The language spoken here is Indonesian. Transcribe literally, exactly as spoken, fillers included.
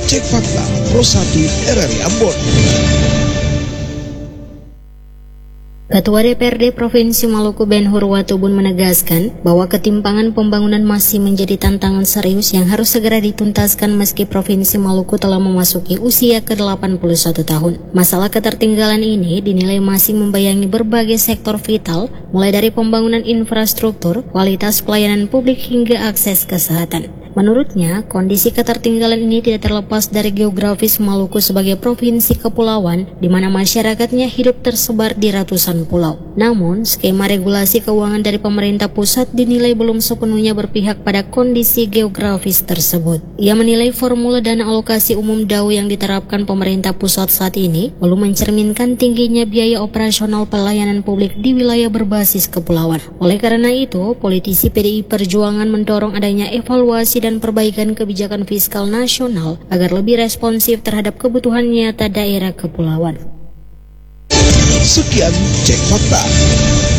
Cek Fakta Pro satu R R I Ambon. Ketua D P R D Provinsi Maluku Ben Hur Watubun menegaskan bahwa ketimpangan pembangunan masih menjadi tantangan serius yang harus segera dituntaskan meski Provinsi Maluku telah memasuki usia ke delapan puluh satu tahun. Masalah ketertinggalan ini dinilai masih membayangi berbagai sektor vital, mulai dari pembangunan infrastruktur, kualitas pelayanan publik hingga akses kesehatan. Menurutnya, kondisi ketertinggalan ini tidak terlepas dari geografis Maluku sebagai provinsi kepulauan di mana masyarakatnya hidup tersebar di ratusan pulau. Namun, skema regulasi keuangan dari pemerintah pusat dinilai belum sepenuhnya berpihak pada kondisi geografis tersebut. Ia menilai formula dana alokasi umum D A U yang diterapkan pemerintah pusat saat ini belum mencerminkan tingginya biaya operasional pelayanan publik di wilayah berbasis kepulauan. Oleh karena itu, politisi P D I Perjuangan mendorong adanya evaluasi dan perbaikan kebijakan fiskal nasional agar lebih responsif terhadap kebutuhan nyata daerah kepulauan. Sekian Cek Fakta.